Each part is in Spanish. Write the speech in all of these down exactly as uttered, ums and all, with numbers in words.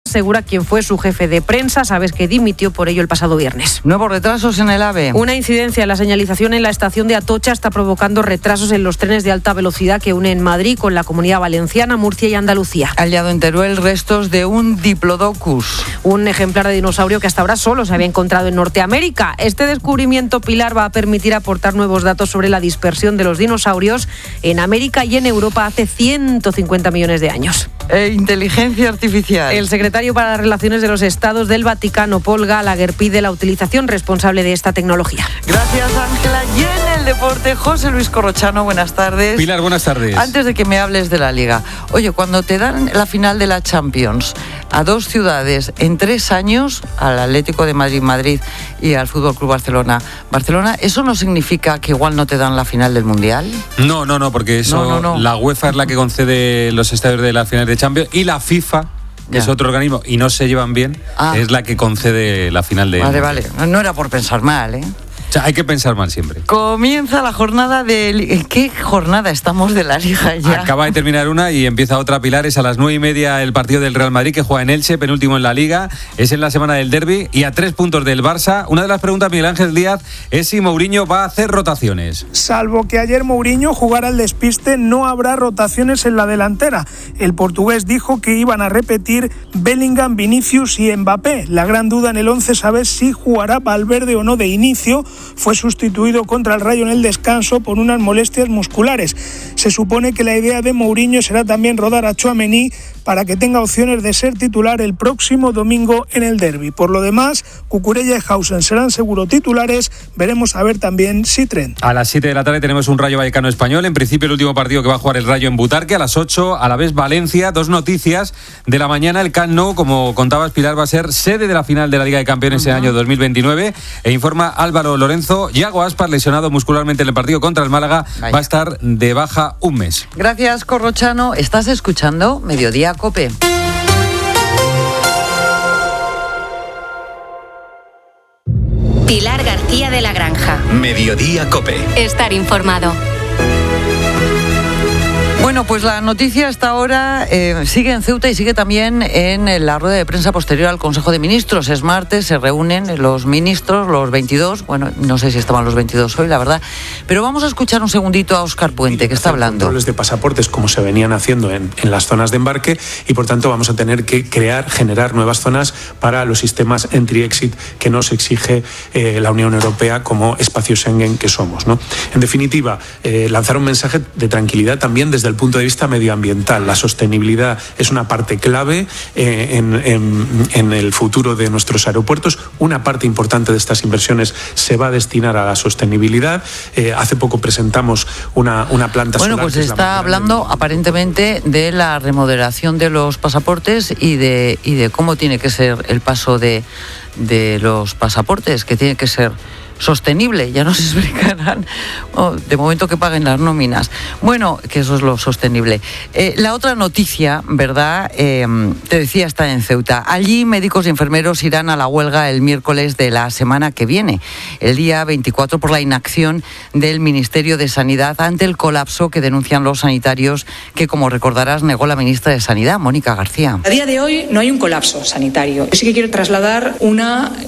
Segura, quien fue su jefe de prensa. Sabes que dimitió por ello el pasado viernes. Nuevos retrasos en el AVE. Una incidencia en la señalización en la estación de Atocha está provocando retrasos en los trenes de alta velocidad que unen Madrid con la Comunidad Valenciana, Murcia y Andalucía. Hallado en Teruel restos de un Diplodocus. Un ejemplar de dinosaurio que hasta ahora solo se había encontrado en Norteamérica. Este descubrimiento, Pilar, va a permitir aportar nuevos datos sobre la dispersión de los dinosaurios en América y en Europa hace ciento cincuenta millones de años. E inteligencia artificial. El secretario para las Relaciones de los Estados del Vaticano, Paul Gallagher, pide la utilización responsable de esta tecnología. Gracias, Ángela. Y en el deporte, José Luis Corrochano, buenas tardes. Pilar, buenas tardes. Antes de que me hables de la Liga, oye, cuando te dan la final de la Champions a dos ciudades en tres años, al Atlético de Madrid, Madrid y al Fútbol Club Barcelona, Barcelona, ¿eso no significa que igual no te dan la final del Mundial? No, no, no, porque eso, no, no, no. la UEFA es la que concede los estadios de las finales de Champions y la FIFA, que ya. es otro organismo, y no se llevan bien, ah. es la que concede la final de... Vale, vale, no era por pensar mal, ¿eh? O sea, hay que pensar mal siempre. Comienza la jornada de... ¿Qué jornada estamos de la Liga ya? Acaba de terminar una y empieza otra, Pilar. Es a las nueve y media el partido del Real Madrid, que juega en Elche, penúltimo en la Liga. Es en la semana del derbi y a tres puntos del Barça. Una de las preguntas, Miguel Ángel Díaz, es si Mourinho va a hacer rotaciones. Salvo que ayer Mourinho jugara al despiste, no habrá rotaciones en la delantera. El portugués dijo que iban a repetir Bellingham, Vinicius y Mbappé. La gran duda en el once es saber si jugará Valverde o no de inicio. Fue sustituido contra el Rayo en el descanso por unas molestias musculares. Se supone que la idea de Mourinho será también rodar a Tchouaméni para que tenga opciones de ser titular el próximo domingo en el derbi. Por lo demás, Cucurella y Hausen serán seguro titulares. Veremos a ver también si Trent. A las siete de la tarde tenemos un Rayo Vallecano español. En principio el último partido que va a jugar el Rayo en Butarque. A las ocho, a la vez Valencia. Dos noticias de la mañana. El Camp Nou, como contabas, Pilar, va a ser sede de la final de la Liga de Campeones uh-huh. en el año dos mil veintinueve. E informa Álvaro Lorenzo, Yago Aspas, lesionado muscularmente en el partido contra el Málaga, Vaya. va a estar de baja un mes. Gracias, Corrochano. ¿Estás escuchando Mediodía COPE? Pilar García de la Granja. Mediodía COPE. Estar informado. Bueno, pues la noticia hasta ahora eh, sigue en Ceuta y sigue también en la rueda de prensa posterior al Consejo de Ministros. Es martes, se reúnen los ministros, los veintidós, bueno, no sé si estaban los veintidós hoy, la verdad, pero vamos a escuchar un segundito a Óscar Puente, que está hablando. Controles de pasaportes como se venían haciendo en, en las zonas de embarque y por tanto vamos a tener que crear, generar nuevas zonas para los sistemas entry-exit que nos exige eh, la Unión Europea como espacio Schengen que somos, ¿no? En definitiva, eh, lanzar un mensaje de tranquilidad también desde el punto de vista medioambiental. La sostenibilidad es una parte clave eh, en, en, en el futuro de nuestros aeropuertos. Una parte importante de estas inversiones se va a destinar a la sostenibilidad. Eh, hace poco presentamos una, una planta bueno, solar. Bueno, pues está hablando del... aparentemente de la remodelación de los pasaportes y de, y de cómo tiene que ser el paso de, de los pasaportes, que tiene que ser sostenible, ya nos explicarán oh, de momento que paguen las nóminas. Bueno, que eso es lo sostenible. Eh, la otra noticia, ¿verdad? Eh, te decía, está en Ceuta. Allí médicos y enfermeros irán a la huelga el miércoles de la semana que viene, el día veinticuatro, por la inacción del Ministerio de Sanidad ante el colapso que denuncian los sanitarios que, como recordarás, negó la ministra de Sanidad, Mónica García. A día de hoy no hay un colapso sanitario. Yo sí que quiero trasladar un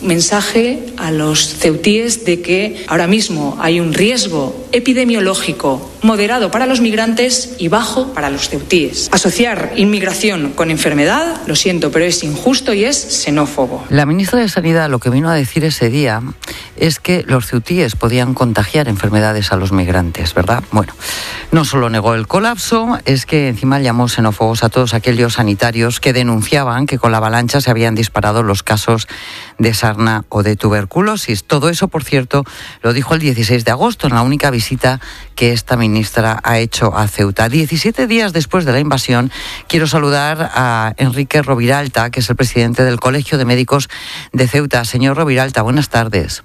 mensaje a los ceutíes de que ahora mismo hay un riesgo epidemiológico moderado para los migrantes y bajo para los ceutíes. Asociar inmigración con enfermedad, lo siento, pero es injusto y es xenófobo. La ministra de Sanidad lo que vino a decir ese día es que los ceutíes podían contagiar enfermedades a los migrantes, ¿verdad? Bueno, no solo negó el colapso, es que encima llamó xenófobos a todos aquellos sanitarios que denunciaban que con la avalancha se habían disparado los casos de sarna o de tuberculosis. Todo eso, por cierto, lo dijo el dieciséis de agosto en la única visita que esta ministra ha hecho a Ceuta. diecisiete días después de la invasión, quiero saludar a Enrique Roviralta, que es el presidente del Colegio de Médicos de Ceuta. Señor Roviralta, buenas tardes.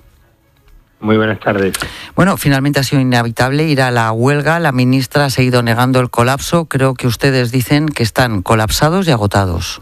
Muy buenas tardes. Bueno, finalmente ha sido inevitable ir a la huelga. La ministra ha seguido negando el colapso. Creo que ustedes dicen que están colapsados y agotados.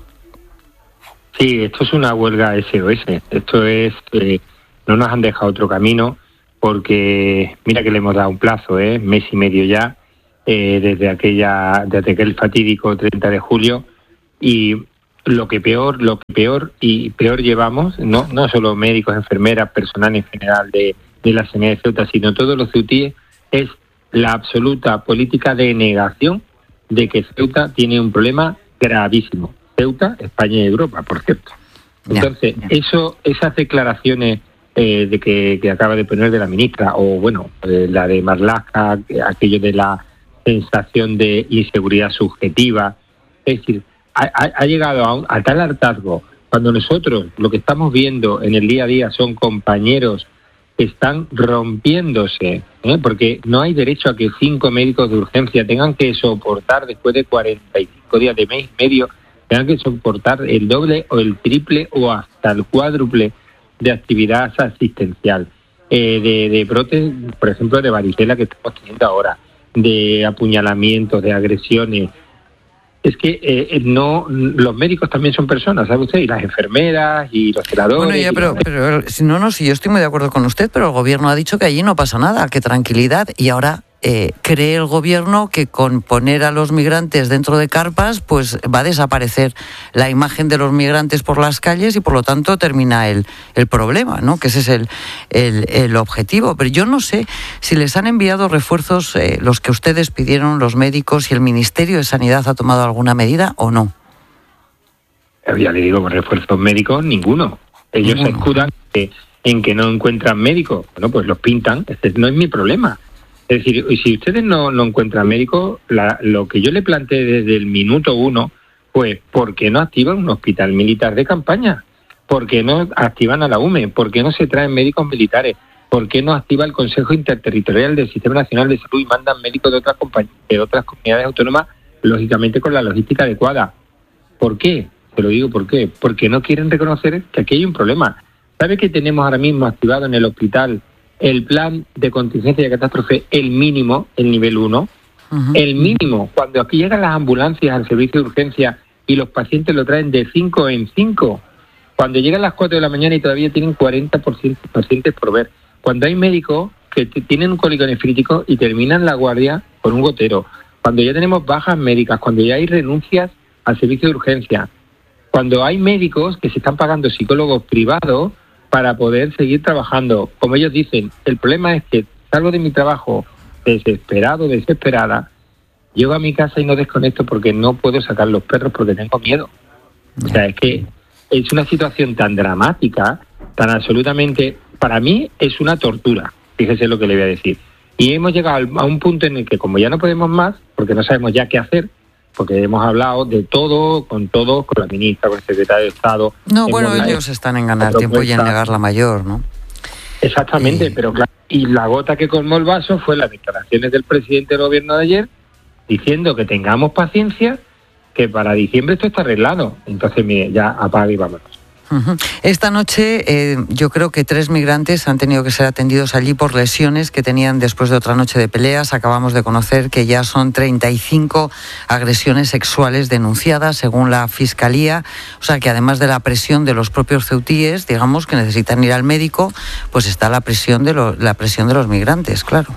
Sí, esto es una huelga S O S. Esto es... Eh, no nos han dejado otro camino porque mira que le hemos dado un plazo, ¿eh? mes y medio ya, eh, desde aquella desde aquel fatídico treinta de julio y lo que peor, lo que peor y peor llevamos, no, no solo médicos, enfermeras, personal en general de, de la sanidad de Ceuta, sino todos los ceutíes, es la absoluta política de negación de que Ceuta tiene un problema gravísimo. Ceuta, España y Europa, por cierto. Entonces, yeah, yeah. eso, esas declaraciones eh, de que, que acaba de poner de la ministra, o bueno, eh, la de Marlaska, aquello de la sensación de inseguridad subjetiva, es decir, ha, ha llegado a, un, a tal hartazgo, cuando nosotros lo que estamos viendo en el día a día son compañeros que están rompiéndose, ¿eh? porque no hay derecho a que cinco médicos de urgencia tengan que soportar, después de cuarenta y cinco días de mes y medio, tengan que soportar el doble o el triple o hasta el cuádruple de actividad asistencial, eh, de, de brotes, por ejemplo, de varicela que estamos teniendo ahora, de apuñalamientos, de agresiones. Es que eh, no, los médicos también son personas, ¿sabe usted? Y las enfermeras y los celadores. Bueno, ya, pero, pero si no, no, si yo estoy muy de acuerdo con usted, pero el gobierno ha dicho que allí no pasa nada, que tranquilidad, y ahora eh, cree el gobierno que con poner a los migrantes dentro de carpas, pues va a desaparecer la imagen de los migrantes por las calles y por lo tanto termina el, el problema, ¿no? Que ese es el, el, el objetivo. Pero yo no sé si les han enviado refuerzos eh, los que ustedes pidieron, los médicos, y el Ministerio de Sanidad ha tomado alguna medida o no. Ya le digo, refuerzos médicos, ninguno. Ellos ninguno. se escudan que, en que no encuentran médicos. Bueno, pues los pintan. Este no es mi problema. Es decir, si ustedes no, no encuentran médicos, la, lo que yo le planteé desde el minuto uno, pues, ¿por qué no activan un hospital militar de campaña? ¿Por qué no activan a la U M E? ¿Por qué no se traen médicos militares? ¿Por qué no activa el Consejo Interterritorial del Sistema Nacional de Salud y mandan médicos de otras compañ- de otras comunidades autónomas, lógicamente con la logística adecuada? ¿Por qué? Te lo digo, ¿por qué? Porque no quieren reconocer que aquí hay un problema. ¿Sabe que tenemos ahora mismo activado en el hospital el plan de contingencia y de catástrofe, el mínimo, el nivel uno? Uh-huh. El mínimo. Cuando aquí llegan las ambulancias al servicio de urgencia y los pacientes lo traen de cinco en cinco. Cuando llegan las cuatro de la mañana y todavía tienen cuarenta por ciento pacientes por ver. Cuando hay médicos que t- tienen un cólico nefrítico y terminan la guardia con un gotero. Cuando ya tenemos bajas médicas, cuando ya hay renuncias al servicio de urgencia. Cuando hay médicos que se están pagando psicólogos privados para poder seguir trabajando. Como ellos dicen, el problema es que salgo de mi trabajo desesperado, desesperada, llego a mi casa y no desconecto porque no puedo sacar los perros porque tengo miedo. O sea, es que es una situación tan dramática, tan absolutamente... Para mí es una tortura, fíjese lo que le voy a decir. Y hemos llegado a un punto en el que, como ya no podemos más, porque no sabemos ya qué hacer, porque hemos hablado de todo, con todos, con la ministra, con el secretario de Estado. No, bueno, ellos están en ganar tiempo y en negar la mayor, ¿no? Exactamente, y... pero claro, y la gota que colmó el vaso fue las declaraciones del presidente del gobierno de ayer, diciendo que tengamos paciencia, que para diciembre esto está arreglado. Entonces, mire, ya apaga y vámonos. Uh-huh. Esta noche eh, yo creo que tres migrantes han tenido que ser atendidos allí por lesiones que tenían después de otra noche de peleas. Acabamos de conocer que ya son treinta y cinco agresiones sexuales denunciadas según la Fiscalía. O sea que además de la presión de los propios ceutíes, digamos que necesitan ir al médico, pues está la presión de, lo, la presión de los migrantes, claro.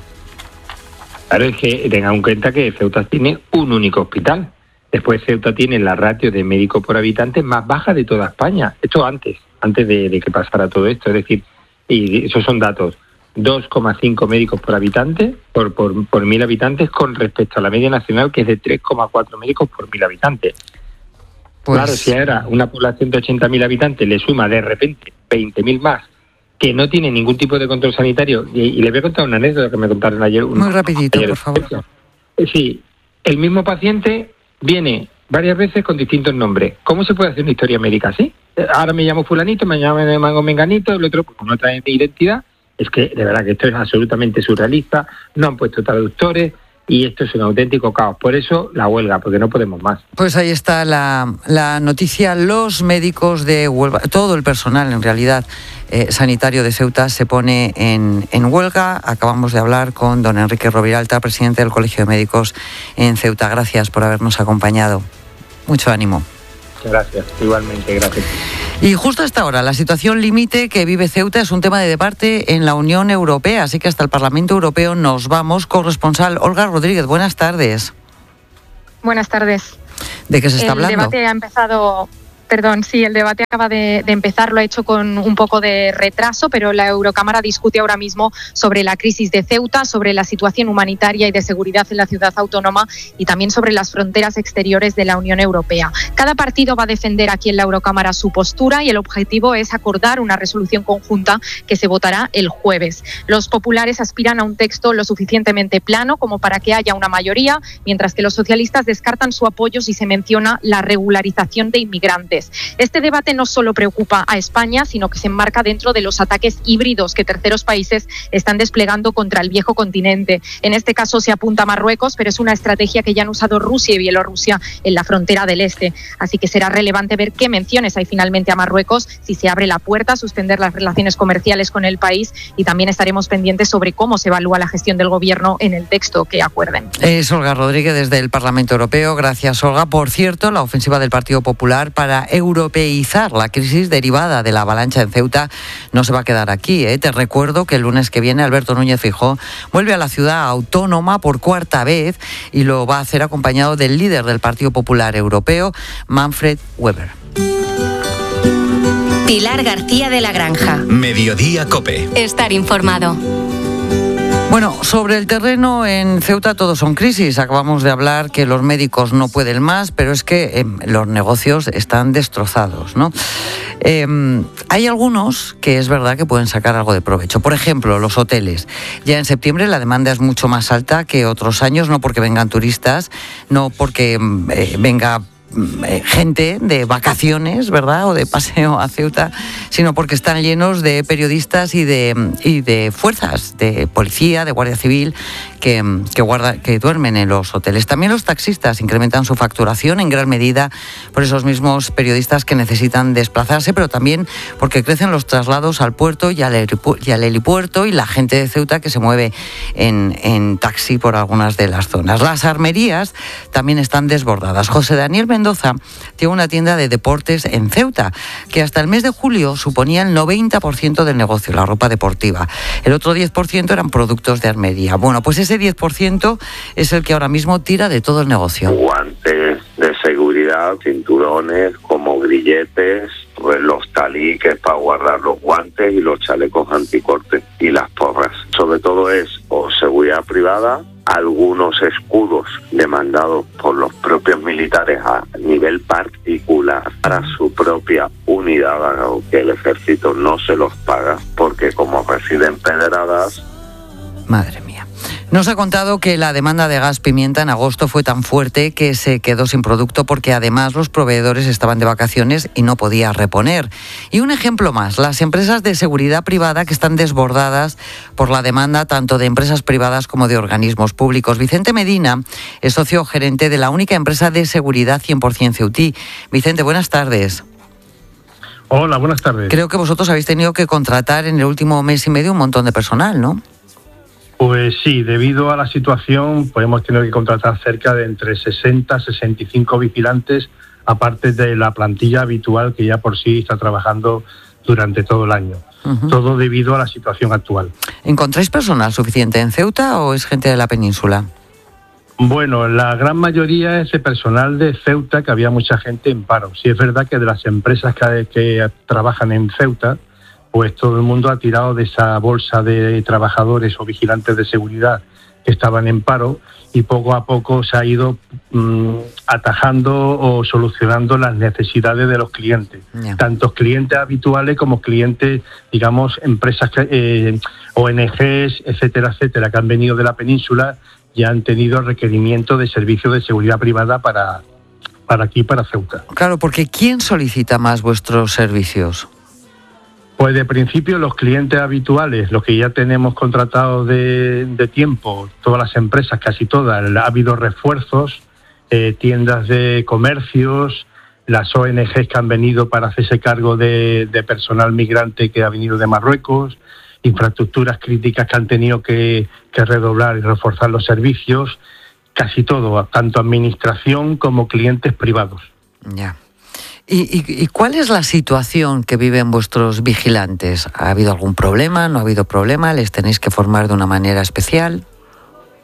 Claro, es que tengan en cuenta que Ceuta tiene un único hospital. Después Ceuta tiene la ratio de médico por habitante más baja de toda España. Esto antes, antes de, de que pasara todo esto. Es decir, y esos son datos, dos coma cinco médicos por habitante, por, por, por mil habitantes, con respecto a la media nacional, que es de tres coma cuatro médicos por mil habitantes. Pues... Claro, si ahora una población de ochenta mil habitantes le suma de repente veinte mil más, que no tiene ningún tipo de control sanitario, y, y le voy a contar una anécdota que me contaron ayer. Muy un, rapidito, ayer, por favor. Sí, el mismo paciente viene varias veces con distintos nombres. ¿Cómo se puede hacer una historia médica así? Ahora me llamo fulanito, mañana me llamo menganito, el otro, pues no trae mi identidad. Es que de verdad que esto es absolutamente surrealista, no han puesto traductores y esto es un auténtico caos. Por eso la huelga, porque no podemos más. Pues ahí está la, la noticia. Los médicos de Huelva, todo el personal en realidad eh, sanitario de Ceuta se pone en, en huelga. Acabamos de hablar con don Enrique Roviralta, presidente del Colegio de Médicos en Ceuta. Gracias por habernos acompañado. Mucho ánimo. Gracias, igualmente, gracias. Y justo a esta hora, la situación límite que vive Ceuta es un tema de debate en la Unión Europea, así que hasta el Parlamento Europeo nos vamos. Corresponsal Olga Rodríguez, buenas tardes. Buenas tardes. ¿De qué se está el hablando? El debate ha empezado, Perdón, sí, el debate acaba de, de empezar, lo ha hecho con un poco de retraso, pero la Eurocámara discute ahora mismo sobre la crisis de Ceuta, sobre la situación humanitaria y de seguridad en la ciudad autónoma y también sobre las fronteras exteriores de la Unión Europea. Cada partido va a defender aquí en la Eurocámara su postura y el objetivo es acordar una resolución conjunta que se votará el jueves. Los populares aspiran a un texto lo suficientemente plano como para que haya una mayoría, mientras que los socialistas descartan su apoyo si se menciona la regularización de inmigrantes. Este debate no solo preocupa a España, sino que se enmarca dentro de los ataques híbridos que terceros países están desplegando contra el viejo continente. En este caso se apunta a Marruecos, pero es una estrategia que ya han usado Rusia y Bielorrusia en la frontera del este. Así que será relevante ver qué menciones hay finalmente a Marruecos, si se abre la puerta a suspender las relaciones comerciales con el país, y también estaremos pendientes sobre cómo se evalúa la gestión del gobierno en el texto que acuerden. Es Olga Rodríguez desde el Parlamento Europeo. Gracias, Olga. Por cierto, la ofensiva del Partido Popular para europeizar la crisis derivada de la avalancha en Ceuta no se va a quedar aquí, ¿eh? Te recuerdo que el lunes que viene Alberto Núñez Feijóo vuelve a la ciudad autónoma por cuarta vez y lo va a hacer acompañado del líder del Partido Popular Europeo, Manfred Weber. Pilar García de la Granja. Mediodía COPE. Estar informado. Bueno, sobre el terreno en Ceuta todo son crisis. Acabamos de hablar que los médicos no pueden más, pero es que eh, los negocios están destrozados, ¿no? Eh, hay algunos que es verdad que pueden sacar algo de provecho. Por ejemplo, los hoteles. Ya en septiembre la demanda es mucho más alta que otros años, no porque vengan turistas, no porque eh, venga gente de vacaciones, ¿verdad?, o de paseo a Ceuta, sino porque están llenos de periodistas y de y de fuerzas, de policía, de guardia civil, que, que, guarda, que duermen en los hoteles. También los taxistas incrementan su facturación en gran medida por esos mismos periodistas que necesitan desplazarse, pero también porque crecen los traslados al puerto y al, helipu- y al helipuerto y la gente de Ceuta que se mueve en, en taxi por algunas de las zonas. Las armerías también están desbordadas. José Daniel Mendoza tiene una tienda de deportes en Ceuta que hasta el mes de julio suponía el noventa por ciento del negocio, la ropa deportiva. El otro diez por ciento eran productos de armería. Bueno, pues ese diez por ciento es el que ahora mismo tira de todo el negocio. Guantes de seguridad, cinturones como grilletes, los taliques para guardar los guantes y los chalecos anticorte y las porras. Sobre todo es o seguridad privada, algunos escudos demandados por los propios militares a nivel particular para su propia unidad, aunque el ejército no se los paga, porque como residen pedradas. Madre mía. Nos ha contado que la demanda de gas pimienta en agosto fue tan fuerte que se quedó sin producto porque además los proveedores estaban de vacaciones y no podía reponer. Y un ejemplo más, las empresas de seguridad privada que están desbordadas por la demanda tanto de empresas privadas como de organismos públicos. Vicente Medina es socio gerente de la única empresa de seguridad cien por ciento ceutí. Vicente, buenas tardes. Hola, buenas tardes. Creo que vosotros habéis tenido que contratar en el último mes y medio un montón de personal, ¿no? Pues sí, debido a la situación, pues hemos tenido que contratar cerca de entre sesenta y sesenta y cinco vigilantes, aparte de la plantilla habitual que ya por sí está trabajando durante todo el año. Uh-huh. Todo debido a la situación actual. ¿Encontráis personal suficiente en Ceuta o es gente de la península? Bueno, la gran mayoría es de personal de Ceuta, que había mucha gente en paro. Sí es verdad que de las empresas que, que trabajan en Ceuta, pues todo el mundo ha tirado de esa bolsa de trabajadores o vigilantes de seguridad que estaban en paro y poco a poco se ha ido mmm, atajando o solucionando las necesidades de los clientes, yeah. Tanto clientes habituales como clientes, digamos, empresas, eh, O N Ges, etcétera, etcétera, que han venido de la península y han tenido requerimiento de servicios de seguridad privada para, para aquí, para Ceuta. Claro, porque ¿quién solicita más vuestros servicios? Pues de principio los clientes habituales, los que ya tenemos contratados de, de tiempo, todas las empresas, casi todas, ha habido refuerzos, eh, tiendas de comercios, las O N Ges que han venido para hacerse cargo de, de personal migrante que ha venido de Marruecos, infraestructuras críticas que han tenido que, que redoblar y reforzar los servicios, casi todo, tanto administración como clientes privados. Ya. ¿Y, y, ¿Y cuál es la situación que viven vuestros vigilantes? ¿Ha habido algún problema? ¿No ha habido problema? ¿Les tenéis que formar de una manera especial?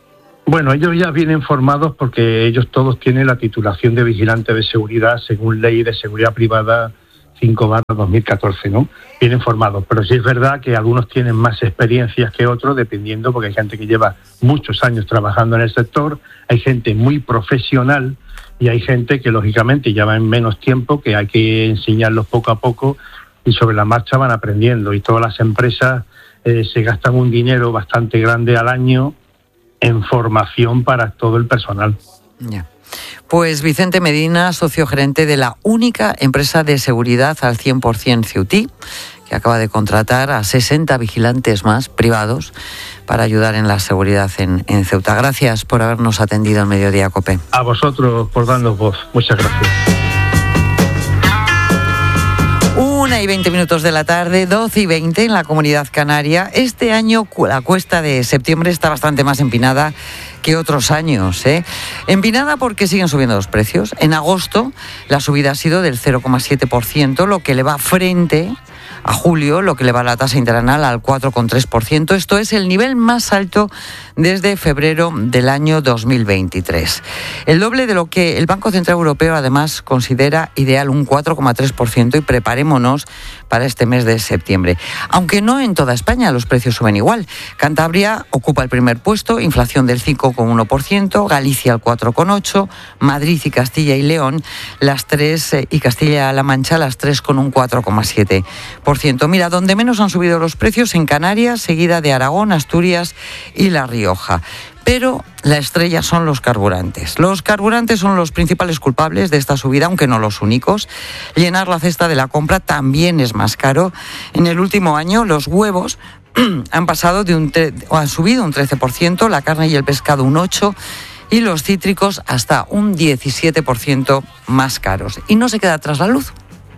Bueno, ellos ya vienen formados porque ellos todos tienen la titulación de vigilante de seguridad según Ley de Seguridad Privada cinco barra dos mil catorce, ¿no? Vienen formados, pero sí es verdad que algunos tienen más experiencias que otros, dependiendo, porque hay gente que lleva muchos años trabajando en el sector, hay gente muy profesional y hay gente que lógicamente lleva en menos tiempo, que hay que enseñarlos poco a poco y sobre la marcha van aprendiendo. Y todas las empresas eh, se gastan un dinero bastante grande al año en formación para todo el personal. Ya. Pues Vicente Medina, socio gerente de la única empresa de seguridad al cien por ciento Ceutí, que acaba de contratar a sesenta vigilantes más privados para ayudar en la seguridad en, en Ceuta. Gracias por habernos atendido en Mediodía COPE. A vosotros por darnos voz. Muchas gracias. Una y veinte minutos de la tarde, doce y veinte en la Comunidad Canaria. Este año la cuesta de septiembre está bastante más empinada que otros años, ¿eh? Empinada porque siguen subiendo los precios. En agosto la subida ha sido del cero coma siete por ciento, lo que le va frente a julio, lo que le va la tasa interanual al cuatro coma tres por ciento. Esto es el nivel más alto desde febrero del año dos mil veintitrés. El doble de lo que el Banco Central Europeo además considera ideal, un cuatro coma tres por ciento, y preparémonos para este mes de septiembre. Aunque no en toda España los precios suben igual. Cantabria ocupa el primer puesto, inflación del cinco coma uno por ciento, Galicia el cuatro coma ocho por ciento, Madrid y Castilla y León las tres, y Castilla-La Mancha las tres con un cuatro coma siete por ciento. Mira, donde menos han subido los precios, en Canarias, seguida de Aragón, Asturias y La Rioja. Pero la estrella son los carburantes. Los carburantes son los principales culpables de esta subida, aunque no los únicos. Llenar la cesta de la compra también es más caro. En el último año, los huevos han pasado de un tre- o han subido un trece por ciento, la carne y el pescado un ocho por ciento y los cítricos hasta un diecisiete por ciento más caros. Y no se queda atrás la luz.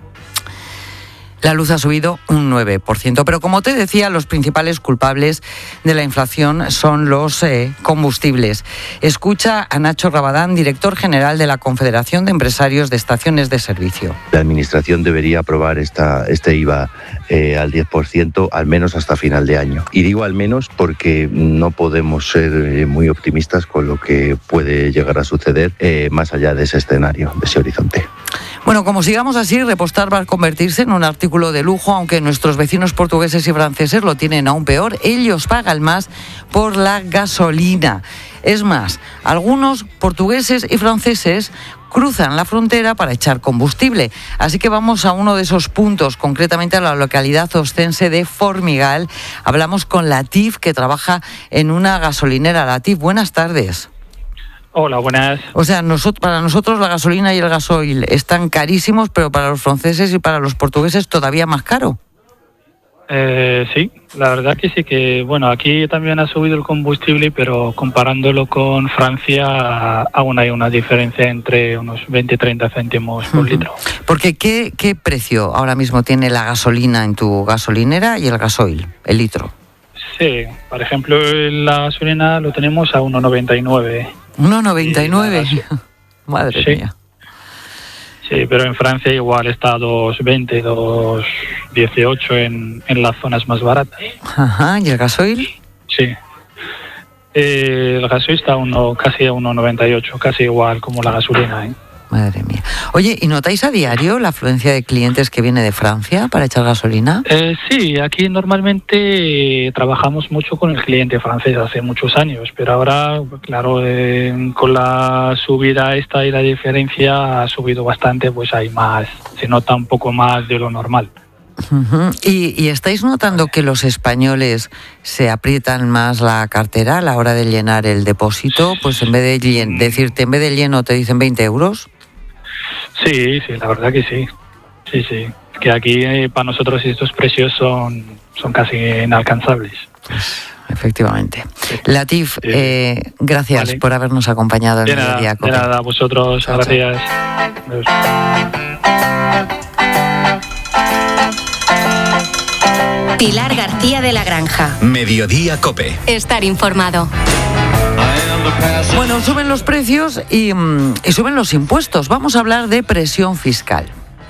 La luz ha subido un nueve por ciento, pero como te decía, los principales culpables de la inflación son los eh, combustibles. Escucha a Nacho Rabadán, director general de la Confederación de Empresarios de Estaciones de Servicio. La Administración debería aprobar esta, este I V A eh, al diez por ciento, al menos hasta final de año. Y digo al menos porque no podemos ser eh, muy optimistas con lo que puede llegar a suceder eh, más allá de ese escenario, de ese horizonte. Bueno, como sigamos así, repostar va a convertirse en un artículo de lujo, aunque nuestros vecinos portugueses y franceses lo tienen aún peor. Ellos pagan más por la gasolina. Es más, algunos portugueses y franceses cruzan la frontera para echar combustible. Así que vamos a uno de esos puntos, concretamente a la localidad ostense de Formigal. Hablamos con Latif, que trabaja en una gasolinera. Latif, buenas tardes. Hola, buenas. O sea, nosotros, para nosotros la gasolina y el gasoil están carísimos, pero para los franceses y para los portugueses todavía más caro. Eh, sí, la verdad que sí, que bueno, aquí también ha subido el combustible, pero comparándolo con Francia aún hay una diferencia entre unos veinte a treinta céntimos por uh-huh. litro. Porque ¿qué, qué precio ahora mismo tiene la gasolina en tu gasolinera y el gasoil, el litro? Sí, por ejemplo, la gasolina lo tenemos a uno noventa y nueve. uno noventa y nueve. Madre sí. mía. Sí, pero en Francia igual está a dos veinte, dos dieciocho en, en las zonas más baratas. Ajá, ¿y el gasoil? Sí. Eh, el gasoil está a uno, casi a uno noventa y ocho, casi igual como la gasolina, ¿eh? Madre mía. Oye, ¿y notáis a diario la afluencia de clientes que viene de Francia para echar gasolina? Eh, sí, aquí normalmente eh, trabajamos mucho con el cliente francés hace muchos años, pero ahora, claro, eh, con la subida esta y la diferencia ha subido bastante, pues hay más, se nota un poco más de lo normal. Uh-huh. ¿Y, ¿Y estáis notando que los españoles se aprietan más la cartera a la hora de llenar el depósito? Pues en vez de llen- decirte, en vez de lleno te dicen veinte euros. Sí, sí, la verdad que sí. Sí, sí. Que aquí eh, para nosotros estos precios son, son casi inalcanzables. Pues, efectivamente. Sí. Latif, sí. eh, gracias vale. por habernos acompañado en el día. De nada, a vosotros, chao, gracias. Chao. Pilar García de la Granja. Mediodía COPE. Estar informado. Bueno, suben los precios y, y suben los impuestos. Vamos a hablar de presión fiscal.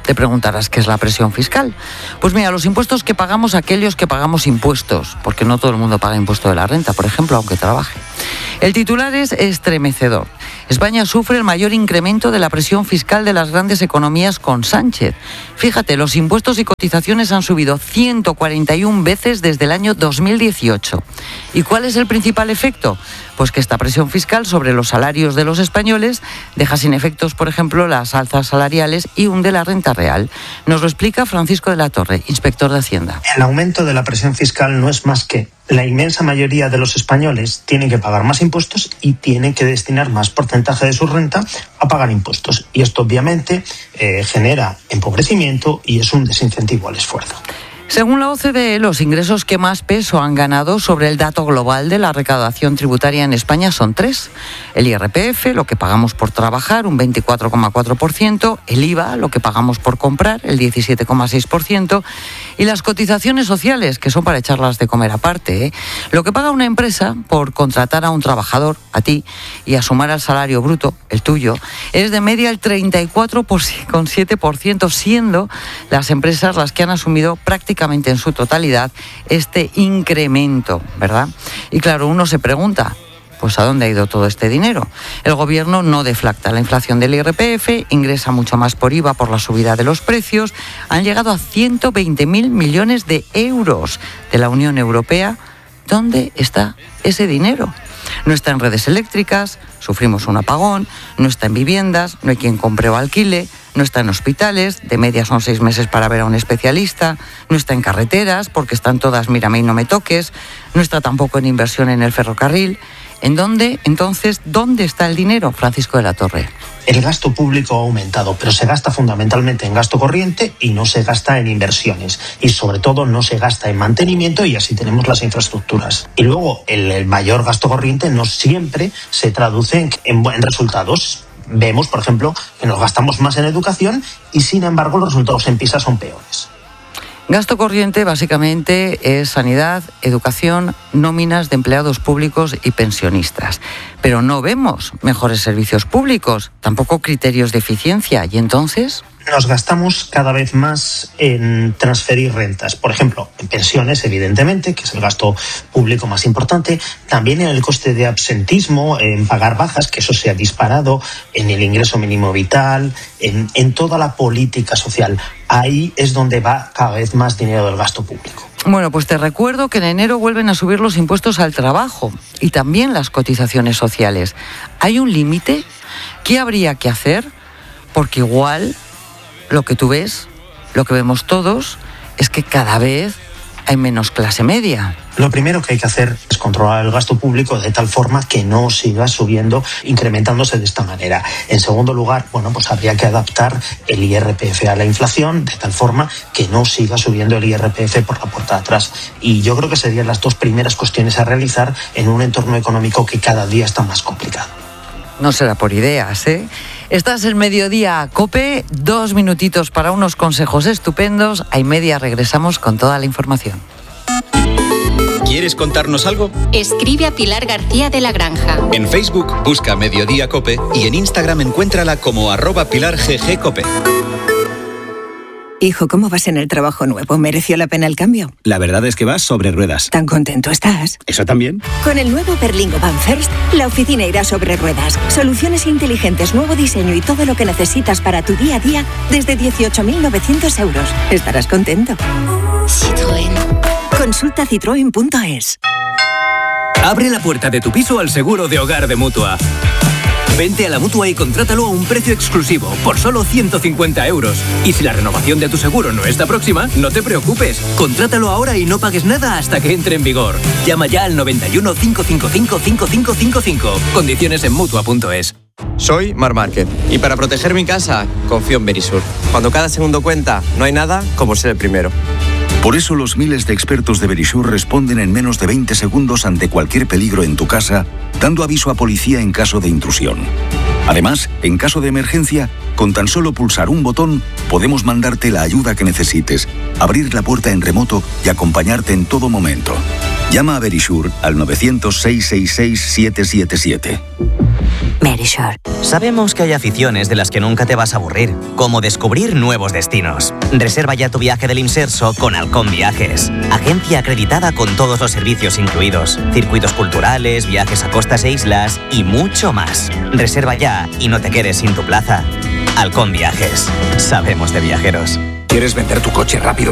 Te preguntarás qué es la presión fiscal. Pues mira, los impuestos que pagamos aquellos que pagamos impuestos, porque no todo el mundo paga impuesto de la renta, por ejemplo, aunque trabaje. El titular es estremecedor. España sufre el mayor incremento de la presión fiscal de las grandes economías con Sánchez. Fíjate, los impuestos y cotizaciones han subido ciento cuarenta y una veces desde el año dos mil dieciocho. ¿Y cuál es el principal efecto? Pues que esta presión fiscal sobre los salarios de los españoles deja sin efectos, por ejemplo, las alzas salariales y hunde la renta real. Nos lo explica Francisco de la Torre, inspector de Hacienda. El aumento de la presión fiscal no es más que la inmensa mayoría de los españoles tienen que pagar más impuestos y tienen que destinar más porcentaje de su renta a pagar impuestos. Y esto obviamente eh, genera empobrecimiento y es un desincentivo al esfuerzo. Según la O C D E, los ingresos que más peso han ganado sobre el dato global de la recaudación tributaria en España son tres. El I R P F, lo que pagamos por trabajar, un veinticuatro coma cuatro por ciento, el I V A, lo que pagamos por comprar, el diecisiete coma seis por ciento, y las cotizaciones sociales, que son para echarlas de comer aparte, ¿eh? Lo que paga una empresa por contratar a un trabajador, a ti, y a sumar al salario bruto, el tuyo, es de media el treinta y cuatro coma siete por ciento, siendo las empresas las que han asumido prácticamente en su totalidad este incremento, ¿verdad? Y claro, uno se pregunta, pues ¿a dónde ha ido todo este dinero? El gobierno no deflacta la inflación del I R P F, ingresa mucho más por I V A por la subida de los precios, han llegado a ciento veinte mil millones de euros de la Unión Europea. ¿Dónde está ese dinero? No está en redes eléctricas, sufrimos un apagón, no está en viviendas, no hay quien compre o alquile, no está en hospitales, de media son seis meses para ver a un especialista, no está en carreteras, porque están todas mírame y no me toques, no está tampoco en inversión en el ferrocarril. ¿En dónde, entonces, dónde está el dinero, Francisco de la Torre? El gasto público ha aumentado, pero se gasta fundamentalmente en gasto corriente y no se gasta en inversiones. Y sobre todo no se gasta en mantenimiento y así tenemos las infraestructuras. Y luego el, el mayor gasto corriente no siempre se traduce en, en, en resultados. Vemos, por ejemplo, que nos gastamos más en educación y sin embargo los resultados en PISA son peores. Gasto corriente básicamente es sanidad, educación, nóminas de empleados públicos y pensionistas. Pero no vemos mejores servicios públicos, tampoco criterios de eficiencia. ¿Y entonces? Nos gastamos cada vez más en transferir rentas. Por ejemplo, en pensiones, evidentemente, que es el gasto público más importante. También en el coste de absentismo, en pagar bajas, que eso se ha disparado, en el ingreso mínimo vital, en, en toda la política social. Ahí es donde va cada vez más dinero del gasto público. Bueno, pues te recuerdo que en enero vuelven a subir los impuestos al trabajo y también las cotizaciones sociales. ¿Hay un límite? ¿Qué habría que hacer? Porque igual lo que tú ves, lo que vemos todos, es que cada vez hay menos clase media. Lo primero que hay que hacer es controlar el gasto público de tal forma que no siga subiendo, incrementándose de esta manera. En segundo lugar, bueno, pues habría que adaptar el I R P F a la inflación de tal forma que no siga subiendo el I R P F por la puerta de atrás. Y yo creo que serían las dos primeras cuestiones a realizar en un entorno económico que cada día está más complicado. No será por ideas, ¿eh? Estás en Mediodía COPE, dos minutitos para unos consejos estupendos. A y media regresamos con toda la información. ¿Quieres contarnos algo? Escribe a Pilar García de la Granja. En Facebook busca Mediodía COPE y en Instagram encuéntrala como arroba Pilar G G COPE. Hijo, ¿cómo vas en el trabajo nuevo? ¿Mereció la pena el cambio? La verdad es que vas sobre ruedas. ¿Tan contento estás? ¿Eso también? Con el nuevo Berlingo Van First, la oficina irá sobre ruedas. Soluciones inteligentes, nuevo diseño y todo lo que necesitas para tu día a día desde dieciocho mil novecientos euros. Estarás contento. Citroën. Consulta citroen punto es. Abre la puerta de tu piso al seguro de hogar de Mutua. Vente a la Mutua y contrátalo a un precio exclusivo, por solo ciento cincuenta euros. Y si la renovación de tu seguro no está próxima, no te preocupes. Contrátalo ahora y no pagues nada hasta que entre en vigor. Llama ya al noventa y uno, cinco cinco cinco, cinco cinco cinco cinco. Condiciones en Mutua punto es. Soy Mar Márquez y para proteger mi casa confío en Verisur. Cuando cada segundo cuenta, no hay nada como ser el primero. Por eso los miles de expertos de Verisur responden en menos de veinte segundos ante cualquier peligro en tu casa, dando aviso a policía en caso de intrusión. Además, en caso de emergencia, con tan solo pulsar un botón, podemos mandarte la ayuda que necesites, abrir la puerta en remoto y acompañarte en todo momento. Llama a Verisur al novecientos, seiscientos sesenta y seis, siete siete siete. Verisure. Sabemos que hay aficiones de las que nunca te vas a aburrir, como descubrir nuevos destinos. Reserva ya tu viaje del Imserso con Halcón Viajes. Agencia acreditada con todos los servicios incluidos. Circuitos culturales, viajes a costas e islas y mucho más. Reserva ya y no te quedes sin tu plaza. Halcón Viajes. Sabemos de viajeros. ¿Quieres vender tu coche rápido